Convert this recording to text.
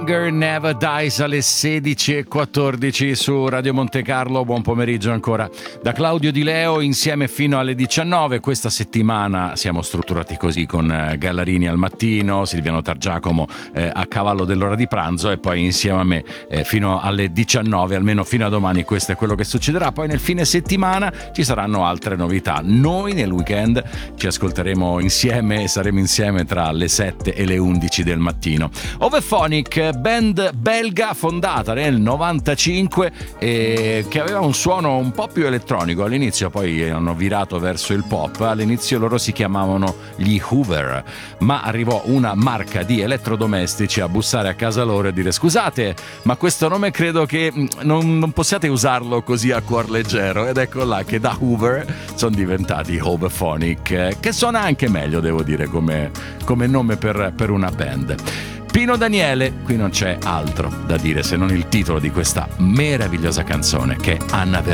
Never Dies alle 16:14 su Radio Monte Carlo. Buon pomeriggio ancora da Claudio Di Leo, insieme fino alle 19. Questa settimana siamo strutturati così, con Gallarini al mattino, Silviano Targiacomo a cavallo dell'ora di pranzo e poi insieme a me fino alle 19, almeno fino a domani. Questo è quello che succederà. Poi nel fine settimana ci saranno altre novità. Noi nel weekend ci ascolteremo insieme e saremo insieme tra le 7 e le 11 del mattino. Overphonic, band belga fondata nel 95 e che aveva un suono un po' più elettronico all'inizio, poi hanno virato verso il pop. All'inizio loro si chiamavano gli Hoover, ma arrivò una marca di elettrodomestici a bussare a casa loro e dire: scusate, ma questo nome credo che non possiate usarlo così a cuor leggero, ed ecco là che da Hoover sono diventati Overphonic, che suona anche meglio, devo dire, come nome per una band. Pino Daniele, qui non c'è altro da dire se non il titolo di questa meravigliosa canzone, che è Anna